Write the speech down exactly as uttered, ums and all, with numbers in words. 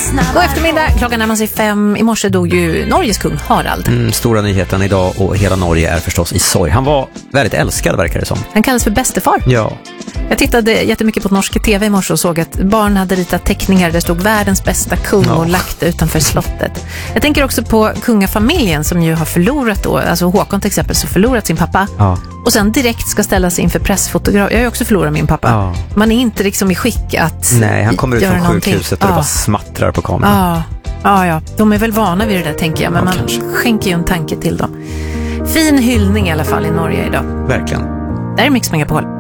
God eftermiddag, klockan närmar sig fem. I morse dog ju Norges kung Harald. Mm, stora nyheten idag, och hela Norge är förstås i sorg. Han var väldigt älskad, verkar det som. Han kallas för bästefar. Ja. Jag tittade jättemycket på norsk tv i morse och såg att barn hade ritat teckningar där det stod världens bästa kung Ja. och lagt utanför slottet. Jag tänker också på kungafamiljen som ju har förlorat då, alltså Håkon till exempel, så förlorat sin pappa. Ja. Och sen direkt ska ställa sig inför pressfotograf. Jag har ju också förlorat min pappa. Ja. Man är inte liksom i skick att Nej, han kommer ut göra från någonting. sjukhuset och det Ja. bara smattrar på kameran. Ja. Ja, ja. De är väl vana vid det där, tänker jag. Men Ja, man kanske. skänker ju en tanke till dem. Fin hyllning i alla fall i Norge idag. Verkligen. Där är Mix Megapol.